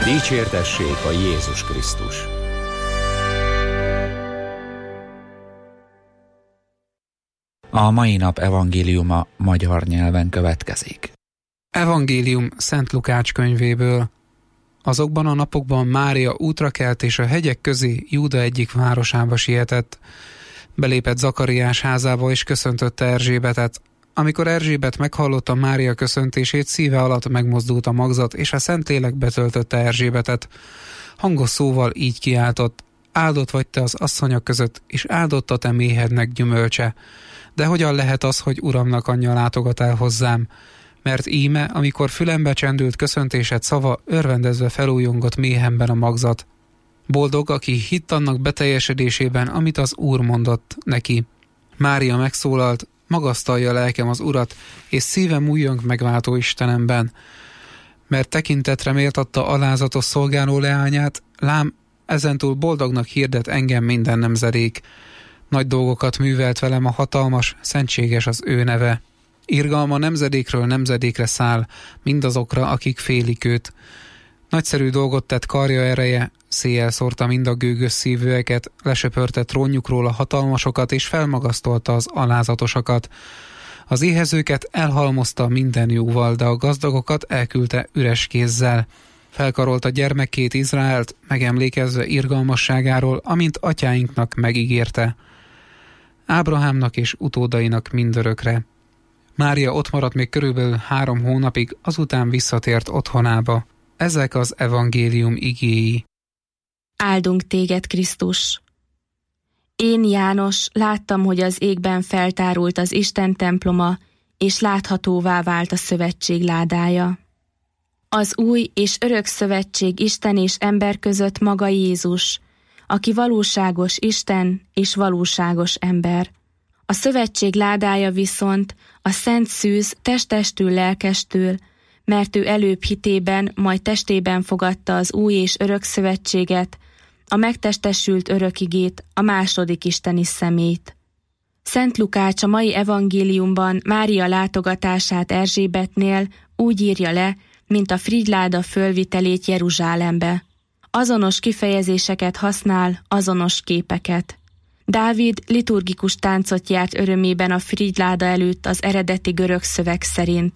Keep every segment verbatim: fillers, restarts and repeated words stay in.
Dicsértessék a Jézus Krisztus! A mai nap evangéliuma magyar nyelven következik. Evangélium Szent Lukács könyvéből. Azokban a napokban Mária útra kelt, és a hegyek közé Júda egyik városába sietett. Belépett Zakariás házába, és köszöntötte Erzsébetet. Amikor Erzsébet meghallotta Mária köszöntését, szíve alatt megmozdult a magzat, és a Szentlélek betöltötte Erzsébetet. Hangos szóval így kiáltott: áldott vagy te az asszonyok között, és áldott a te méhednek gyümölcse. De hogyan lehet az, hogy Uramnak anyja látogat el hozzám? Mert íme, amikor fülembe csendült köszöntésed szava, örvendezve felújongott méhemben a magzat. Boldog, aki hitt annak beteljesedésében, amit az Úr mondott neki. Mária megszólalt: magasztalja lelkem az Urat, és szívem újjong megváltó Istenemben. Mert tekintetre méltatta alázatos szolgáló leányát, lám, ezentúl boldognak hirdet engem minden nemzedék. Nagy dolgokat művelt velem a hatalmas, szentséges az ő neve. Irgalma nemzedékről nemzedékre száll, mindazokra, akik félik őt. Nagyszerű dolgot tett karja ereje, széjjel szórta mind a gőgös szívűeket, lesöpörte trónjukról a hatalmasokat, és felmagasztolta az alázatosakat. Az éhezőket elhalmozta minden jóval, de a gazdagokat elküldte üres kézzel. Felkarolta gyermekét, Izraelt, megemlékezve irgalmasságáról, amint atyáinknak megígérte. Ábrahámnak és utódainak mindörökre. Mária ott maradt még körülbelül három hónapig, azután visszatért otthonába. Ezek az evangélium igéi. Áldunk téged, Krisztus! Én, János, láttam, hogy az égben feltárult az Isten temploma, és láthatóvá vált a szövetség ládája. Az új és örök szövetség Isten és ember között maga Jézus, aki valóságos Isten és valóságos ember. A szövetség ládája viszont a szent szűz testestül lelkestül, mert ő előbb hitében, majd testében fogadta az új és örök szövetséget, a megtestesült örökigét, a második isteni szemét. Szent Lukács a mai evangéliumban Mária látogatását Erzsébetnél úgy írja le, mint a frigyláda fölvitelét Jeruzsálembe. Azonos kifejezéseket használ, azonos képeket. Dávid liturgikus táncot járt örömében a frigyláda előtt az eredeti görög szöveg szerint.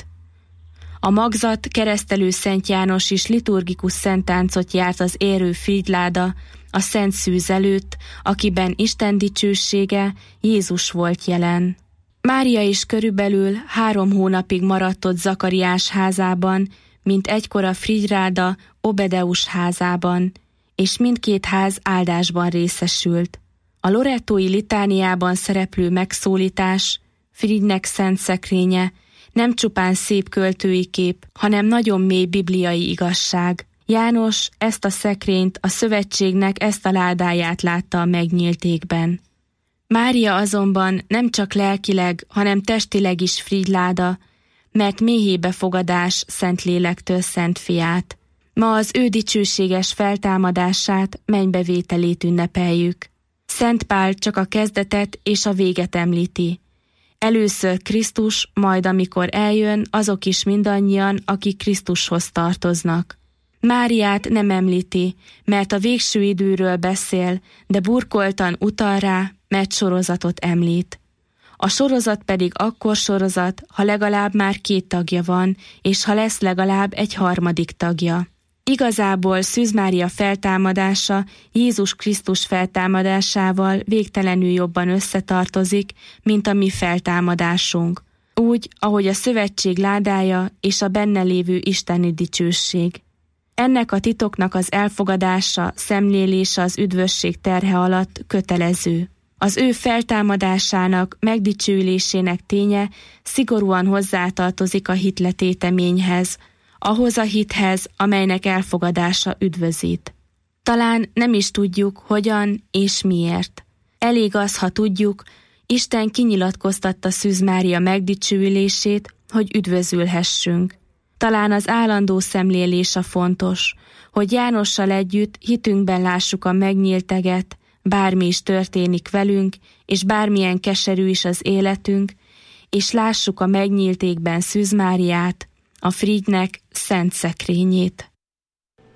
A magzat keresztelő Szent János is liturgikus szenttáncot járt az érő frigyláda a szent szűz előtt, akiben Isten dicsősége, Jézus volt jelen. Mária is körülbelül három hónapig maradt ott Zakariás házában, mint egykor a frigyláda Obedeus házában, és mindkét ház áldásban részesült. A lorettói litániában szereplő megszólítás, Frigynek szent szekrénye, nem csupán szép költői kép, hanem nagyon mély bibliai igazság. János ezt a szekrényt, a szövetségnek ezt a ládáját látta a megnyílt égben. Mária azonban nem csak lelkileg, hanem testileg is frigyláda, mert méhébe fogadás Szentlélektől Szent Fiát. Ma az ő dicsőséges feltámadását, mennybevételét ünnepeljük. Szent Pál csak a kezdetet és a véget említi. Először Krisztus, majd amikor eljön, azok is mindannyian, akik Krisztushoz tartoznak. Máriát nem említi, mert a végső időről beszél, de burkoltan utal rá, mert sorozatot említ. A sorozat pedig akkor sorozat, ha legalább már két tagja van, és ha lesz legalább egy harmadik tagja. Igazából Szűz Mária feltámadása Jézus Krisztus feltámadásával végtelenül jobban összetartozik, mint a mi feltámadásunk, úgy, ahogy a szövetség ládája és a benne lévő isteni dicsőség. Ennek a titoknak az elfogadása, szemlélése az üdvösség terhe alatt kötelező. Az ő feltámadásának, megdicsőülésének ténye szigorúan hozzátartozik a hitletéteményhez, ahhoz a hithez, amelynek elfogadása üdvözít. Talán nem is tudjuk, hogyan és miért. Elég az, ha tudjuk, Isten kinyilatkoztatta Szűz Mária megdicsőülését, hogy üdvözülhessünk. Talán az állandó szemlélés a fontos, hogy Jánossal együtt hitünkben lássuk a megnyílteget, bármi is történik velünk, és bármilyen keserű is az életünk, és lássuk a megnyílt égben Szűz Máriát, a Frigynek szent szekrényét.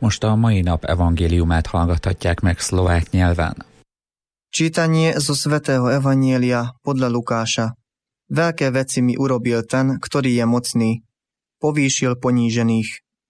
Most a mai nap evangéliumát hallgathatják meg szlovák nyelven. Čítanie zo svätého evanjelia podľa Lukáša. Veľké veci mi urobil ten, ktorý je mocný. Povýšil ponížených.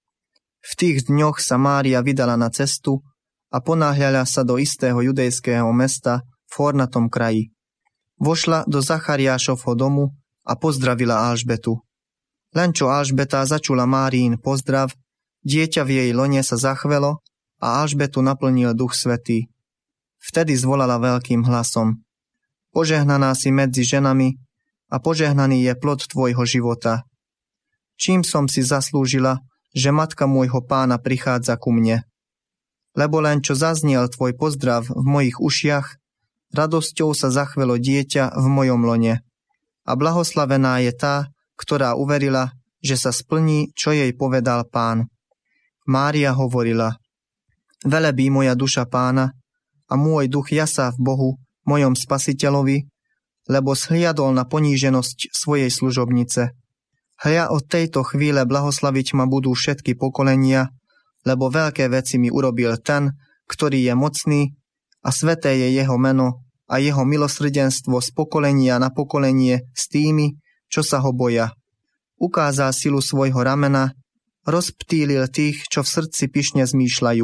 V tých dňoch sa Mária vydala na cestu a ponáhľala sa do istého judejského mesta v hornatom kraji. Vošla do Zachariášovho domu a pozdravila Alžbetu. Len čo Alžbeta začula Máriin pozdrav, dieťa v jej lone sa zachvelo a Alžbetu naplnil Duch Svätý. Vtedy zvolala veľkým hlasom: Požehnaná si medzi ženami a požehnaný je plod tvojho života. Čím som si zaslúžila, že matka môjho pána prichádza ku mne? Lebo len čo zaznel tvoj pozdrav v mojich ušiach, radosťou sa zachvelo dieťa v mojom lone. A blahoslavená je tá, ktorá uverila, že sa splní, čo jej povedal Pán. Mária hovorila: Velebí moja duša Pána a môj duch jasá v Bohu, mojom Spasiteľovi, lebo zhliadol na poníženosť svojej služobnice. Hľa od tejto chvíle blahoslaviť ma budú všetky pokolenia, lebo veľké veci mi urobil ten, ktorý je mocný, a sväté je jeho meno a jeho milosrdenstvo z pokolenia na pokolenie s tými, čo sa ho boja. Ukázal silu svojho ramena, rozptýlil tých, čo v srdci pyšne zmýšľajú.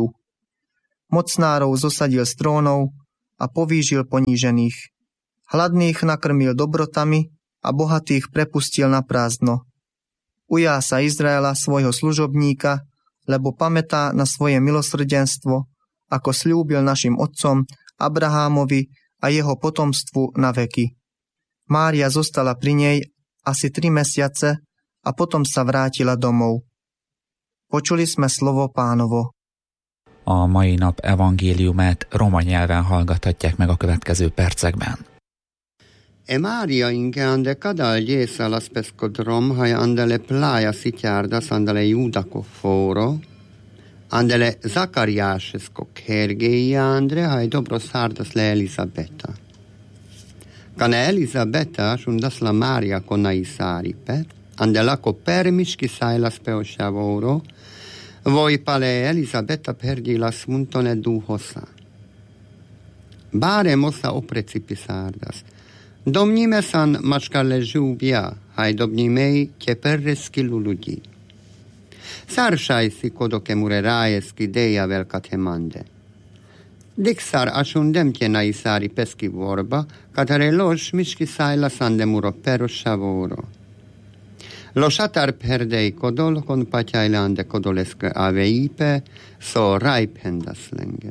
Mocnárov zosadil z trónov a povýžil ponížených. Hladných nakrmil dobrotami a bohatých prepustil na prázdno. Ujá sa Izraela svojho služobníka, lebo pamätá na svoje milosrdenstvo, ako sľúbil našim otcom Abrahámovi a jeho potomstvu na veky. Mária zostala pri nej asi tri mesiace a potom sa vrátila domov. Počuli sme slovo Pánovo. A mai nap evangéliumát roma nyelven hallgathatják meg a következő percekben. E Maria inke ande kadal jesa las pescodrom hai andele playa sitiardas andele judako foro, andele Zakariásesko kergeia andre hai dobro sardas le Elisabeta. Kana Elisabeta sundas la Maria kona isaripe, andelako permiski sailas peoshavoro, voi pale Elisabeta perdilas muntone duhosa. Bare mosa o precipisardas. Domnime san mačkale žubja, haj domnimej te perreski luludi. Saršaj si kodoke mure rajeski deja velka temande. Diksar ašundem te na isari peski vorba, katare loš miški sajla sande muro pero šavoro. Lošatar perdei kodol kon patjajlande kodoleske aveipe, so rajpendas lenge.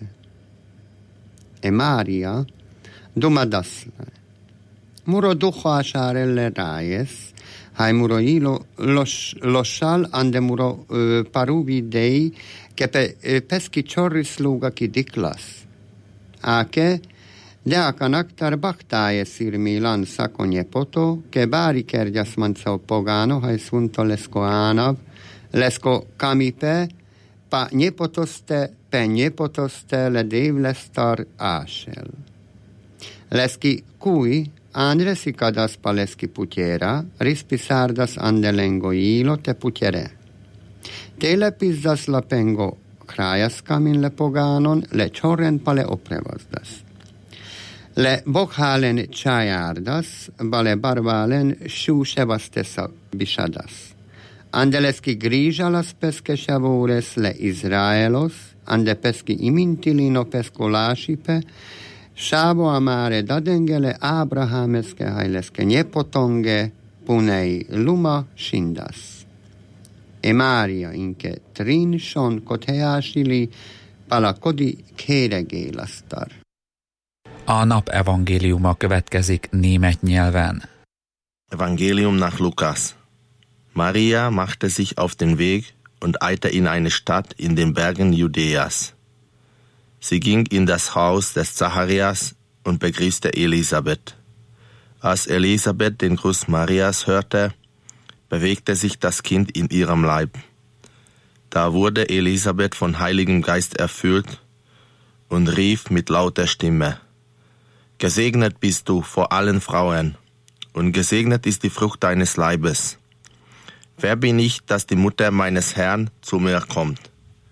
E Maria dumadasle. Muro duho asarelle rajes, hai muro ilo los, losal ande muro uh, paruvi dei, ke pe, uh, peski chorris luga ki diklas. Ake, deaka naktar baktaje sirmi lan sakonje poto, ke bari kerjas mancao pogano, hai sunto lesko anav, lesko kamipe, pa njepotoste, pe njepotoste le devlestar asel. Leski kui, Andresi kadas paleski putiera, rispisardas andelengo ilo te putiere. Tele pizzas la pengo krajaskamin le poganon, le čorren pale oprevazdas. Le bokhalen čajardas, bale barbalen šuševastesa bišadas. Andeleski grižalas peske šavures le Izraelos, ande peski imintilino pesko lašipe, Šávo amare dadengele Abrahameske hajleske njepotonge punej luma šindas. E Mária inke trin son koteásili palakodi kéregélasztar. A nap evangéliuma következik német nyelven. Evangelium nach Lukas. Maria machte sich auf den Weg und eilte in eine Stadt in den Bergen Judäas. Sie ging in das Haus des Zacharias und begrüßte Elisabeth. Als Elisabeth den Gruß Marias hörte, bewegte sich das Kind in ihrem Leib. Da wurde Elisabeth von Heiligem Geist erfüllt und rief mit lauter Stimme: Gesegnet bist du vor allen Frauen, und gesegnet ist die Frucht deines Leibes. Wer bin ich, dass die Mutter meines Herrn zu mir kommt?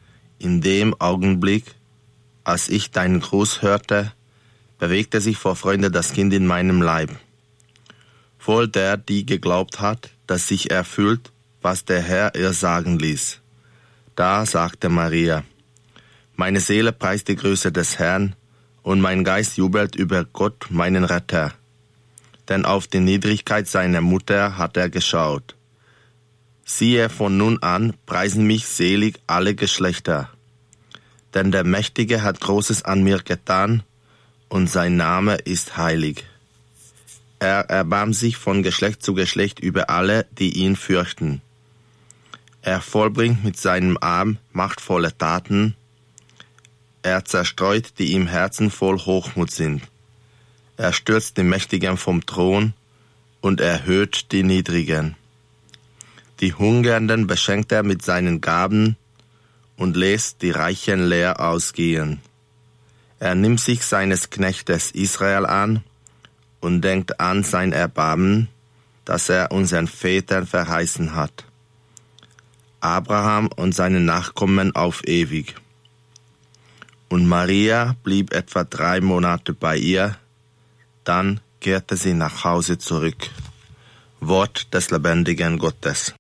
In dem Augenblick, als ich deinen Gruß hörte, bewegte sich vor Freude das Kind in meinem Leib. Wohl der, die geglaubt hat, dass sich erfüllt, was der Herr ihr sagen ließ. Da sagte Maria: Meine Seele preist die Größe des Herrn, und mein Geist jubelt über Gott, meinen Retter. Denn auf die Niedrigkeit seiner Mutter hat er geschaut. Siehe, von nun an preisen mich selig alle Geschlechter. Denn der Mächtige hat Großes an mir getan, und sein Name ist heilig. Er erbarmt sich von Geschlecht zu Geschlecht über alle, die ihn fürchten. Er vollbringt mit seinem Arm machtvolle Taten. Er zerstreut, die im Herzen voll Hochmut sind. Er stürzt die Mächtigen vom Thron und erhöht die Niedrigen. Die Hungernden beschenkt er mit seinen Gaben und lässt die Reichen leer ausgehen. Er nimmt sich seines Knechtes Israel an und denkt an sein Erbarmen, das er unseren Vätern verheißen hat. Abraham und seine Nachkommen auf ewig. Und Maria blieb etwa drei Monate bei ihr, dann kehrte sie nach Hause zurück. Wort des lebendigen Gottes.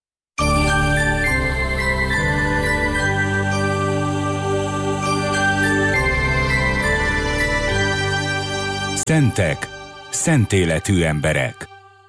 Szentek, szent életű emberek.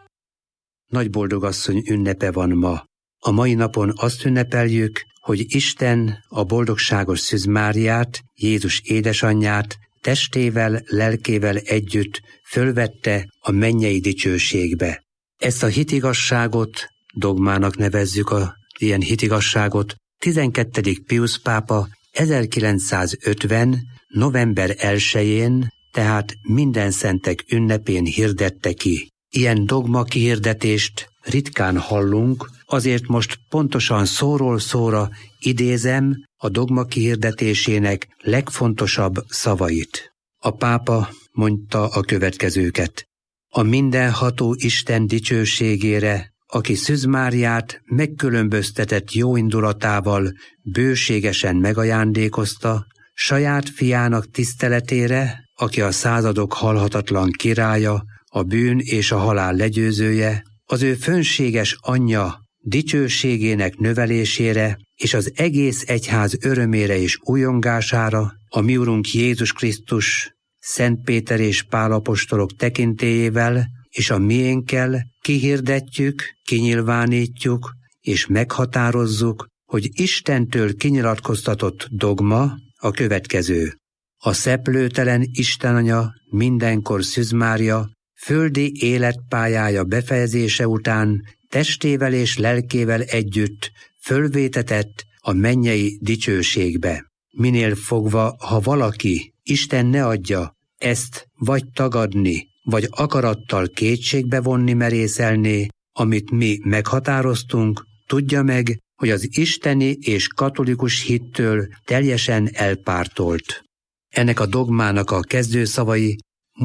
Nagyboldogasszony ünnepe van ma. A mai napon azt ünnepeljük, hogy Isten a boldogságos Szűz Máriát, Jézus édesanyját testével, lelkével együtt fölvette a mennyei dicsőségbe. Ezt a hitigasságot, dogmának nevezzük a ilyen hitigasságot, tizenkettedik Piusz pápa ezerkilencszázötven. november elsején, tehát minden szentek ünnepén hirdette ki. Ilyen dogma kihirdetést ritkán hallunk, azért most pontosan szóról szóra idézem a dogma kihirdetésének legfontosabb szavait. A pápa mondta a következőket: A mindenható Isten dicsőségére, aki Szűz Máriát megkülönböztetett jóindulatával bőségesen megajándékozta, saját fiának tiszteletére, aki a századok halhatatlan királya, a bűn és a halál legyőzője, az ő fönséges anyja dicsőségének növelésére és az egész egyház örömére és újongására, a mi Urunk Jézus Krisztus, Szent Péter és Pál apostolok tekintélyével és a miénkkel kihirdetjük, kinyilvánítjuk és meghatározzuk, hogy Istentől kinyilatkoztatott dogma a következő: a szeplőtelen Istenanya, mindenkor Szűz Mária földi életpályája befejezése után testével és lelkével együtt fölvétetett a mennyei dicsőségbe. Minél fogva, ha valaki, Isten ne adja, ezt vagy tagadni, vagy akarattal kétségbe vonni merészelné, amit mi meghatároztunk, tudja meg, hogy az isteni és katolikus hittől teljesen elpártolt. Ennek a dogmának a kezdőszavai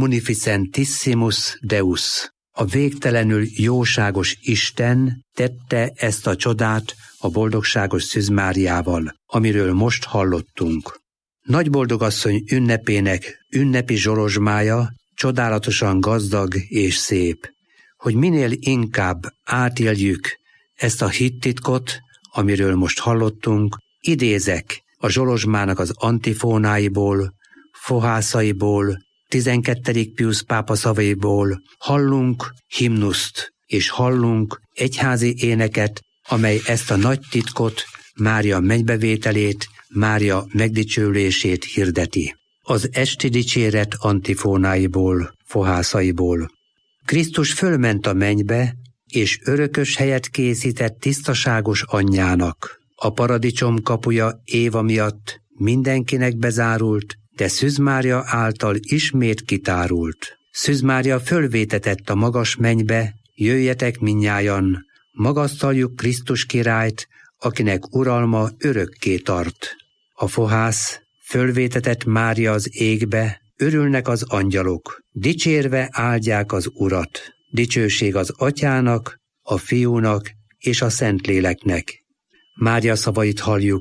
Munificentissimus Deus. A végtelenül jóságos Isten tette ezt a csodát a boldogságos Szűz Máriával, amiről most hallottunk. Nagyboldogasszony ünnepének ünnepi zsolozsmája csodálatosan gazdag és szép. Hogy minél inkább átéljük ezt a hittitkot, amiről most hallottunk, idézek a zsolozsmának az antifónáiból, fohászaiból, tizenkettedik Piusz pápa szavaiból, hallunk himnuszt, és hallunk egyházi éneket, amely ezt a nagy titkot, Mária mennybevételét, Mária megdicsőlését hirdeti. Az esti dicséret antifónáiból, fohászaiból. Krisztus fölment a mennybe, és örökös helyet készített tisztaságos anyjának. A paradicsom kapuja Éva miatt mindenkinek bezárult, de Szűz Mária által ismét kitárult. Szűz Mária fölvétetett a magas mennybe, jöjjetek mindnyájan, magasztaljuk Krisztus királyt, akinek uralma örökké tart. A fohász fölvétetett Mária az égbe, örülnek az angyalok, dicsérve áldják az Urat. Dicsőség az Atyának, a Fiúnak és a Szentléleknek. Mária szavait halljuk,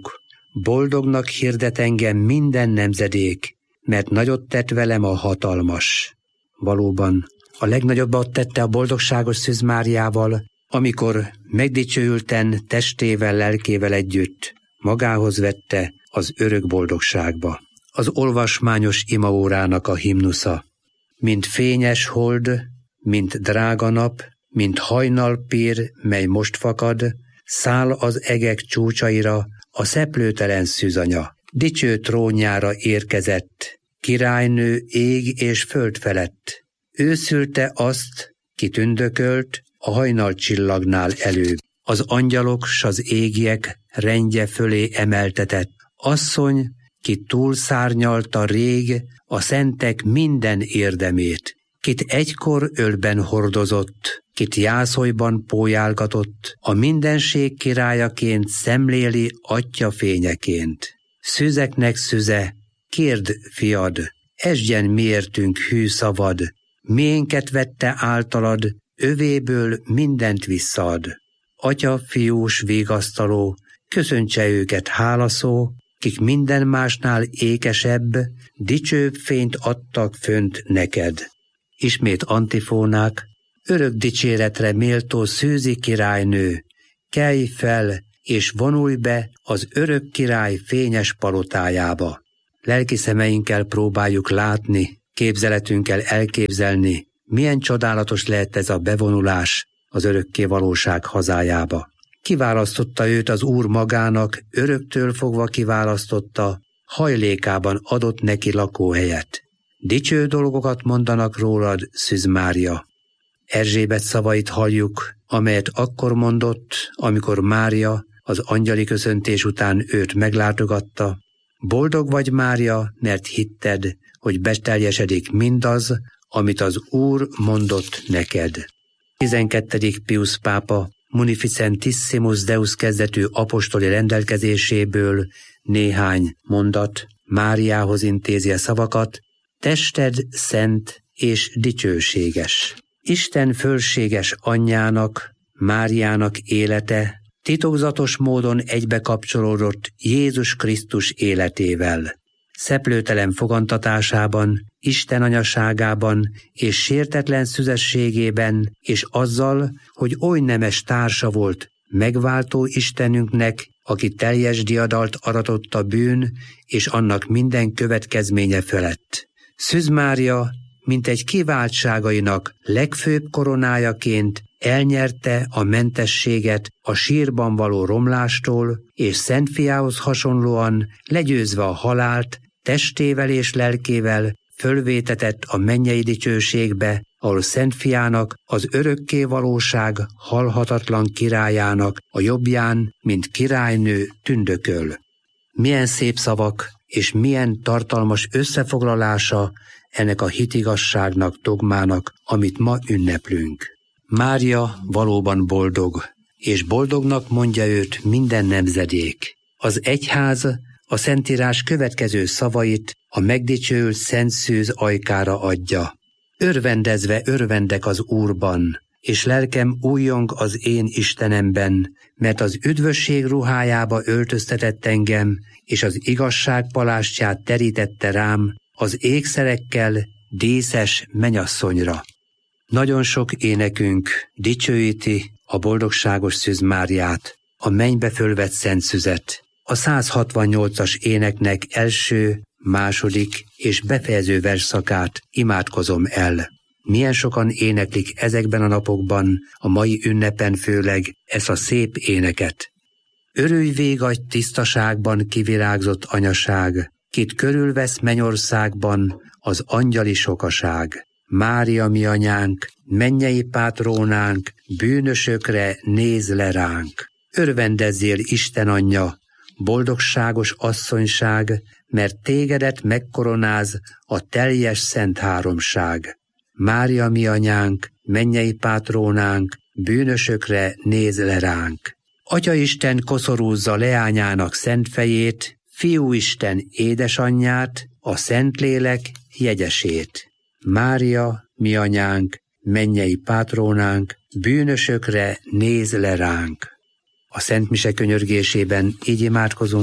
Boldognak hirdet engem minden nemzedék, mert nagyot tett velem a hatalmas. Valóban, a legnagyobbat tette a boldogságos Szűz Máriával, amikor megdicsőülten testével, lelkével együtt magához vette az örök boldogságba. Az olvasmányos imaórának a himnusza. Mint fényes hold, mint drága nap, mint hajnalpír, mely most fakad, száll az egek csúcsaira a szeplőtelen szűzanya. Dicső trónjára érkezett, királynő ég és föld felett. Ő szülte azt, ki tündökölt, a hajnal csillagnál előbb. Az angyalok s az égiek rendje fölé emeltetett. Asszony, ki túlszárnyalta rég a szentek minden érdemét, kit egykor ölben hordozott, kit jászolban pólyálgatott, a mindenség királyaként szemléli atya fényeként. Szüzeknek szüze, kérd, fiad, esdjen miértünk hű szavad, miénket vette általad, övéből mindent visszaad. Atya, fiús, vigasztaló, köszöntse őket hálaszó, kik minden másnál ékesebb, dicsőbb fényt adtak fönt neked. Ismét antifónák, örök dicséretre méltó szűzi királynő, kelj fel, és vonulj be az örök király fényes palotájába. Lelki szemeinkkel próbáljuk látni, képzeletünkkel elképzelni, milyen csodálatos lehet ez a bevonulás az örökké valóság hazájába. Kiválasztotta őt az Úr magának, öröktől fogva kiválasztotta, hajlékában adott neki lakóhelyet. Dicső dolgokat mondanak rólad, Szűz Mária. Erzsébet szavait halljuk, amelyet akkor mondott, amikor Mária az angyali köszöntés után őt meglátogatta. Boldog vagy, Mária, mert hitted, hogy beteljesedik mindaz, amit az Úr mondott neked. tizenkettedik Piusz pápa Munificentissimus Deus kezdetű apostoli rendelkezéséből néhány mondat Máriához intézi a szavakat: tested szent és dicsőséges. Isten fölséges anyjának, Máriának élete titokzatos módon egybekapcsolódott Jézus Krisztus életével. Szeplőtelen fogantatásában, Isten anyaságában és sértetlen szüzességében, és azzal, hogy oly nemes társa volt megváltó Istenünknek, aki teljes diadalt aratott a bűn és annak minden következménye felett. Szűz Mária, mint egy kiváltságainak legfőbb koronájaként elnyerte a mentességet a sírban való romlástól, és Szent Fiához hasonlóan legyőzve a halált, testével és lelkével fölvétetett a mennyei dicsőségbe, ahol Szent Fiának, az örökké valóság halhatatlan királyának a jobbján, mint királynő tündököl. Milyen szép szavak és milyen tartalmas összefoglalása ennek a hitigasságnak, dogmának, amit ma ünneplünk. Mária valóban boldog, és boldognak mondja őt minden nemzedék. Az egyház a Szentírás következő szavait a megdicsőült Szent Szűz ajkára adja. Örvendezve örvendek az Úrban, és lelkem újjong az én Istenemben, mert az üdvösség ruhájába öltöztetett engem, és az igazság palástját terítette rám az ékszerekkel díszes mennyasszonyra. Nagyon sok énekünk dicsőíti a boldogságos Szűz Máriát, a mennybe fölvett Szent Szüzet. A száz hatvannyolcas éneknek első, második és befejező versszakát imádkozom el. Milyen sokan éneklik ezekben a napokban, a mai ünnepen főleg ezt a szép éneket. Örülj végagy tisztaságban kivirágzott anyaság, kit körülvesz mennyországban az angyali sokaság. Mária mi anyánk, mennyei pátrónánk, bűnösökre néz le ránk. Örvendezzél, Isten anyja, boldogságos asszonyság, mert tégedet megkoronáz a teljes szent háromság. Mária mi anyánk, mennyei pátrónánk, bűnösökre néz le ránk. Atyaisten koszorúzza leányának szent fejét, Fiúisten édesanyját, a Szentlélek jegyesét. Mária, mi anyánk, mennyei pátrónánk, bűnösökre néz le ránk. A Szent Mise könyörgésében így imádkozunk: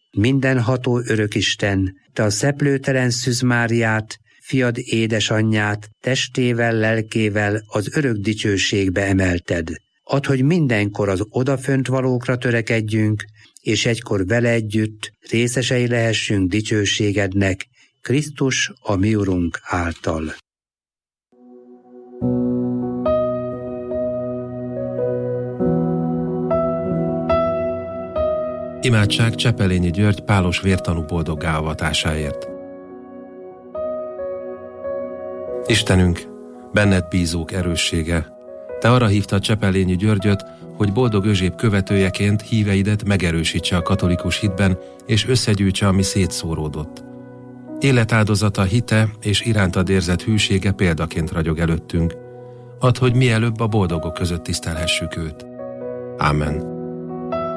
Mindenható örökisten, te a szeplőtelen Szűz Máriát, fiad édesanyját testével, lelkével az örök dicsőségbe emelted. Add, hogy mindenkor az odafönt valókra törekedjünk, és egykor vele együtt részesei lehessünk dicsőségednek, Krisztus a mi Urunk által. Imádság Csepelényi György pálos vértanú boldoggá avatásáért. Istenünk, benned bízók erőssége, te arra hívtad Csepelényi Györgyöt, hogy boldog Özséb követőjeként híveidet megerősítse a katolikus hitben, és összegyűjtse, ami szétszóródott. Életáldozata, hite és irántad érzett hűsége példaként ragyog előttünk. Add, hogy mielőbb a boldogok között tisztelhessük őt. Ámen.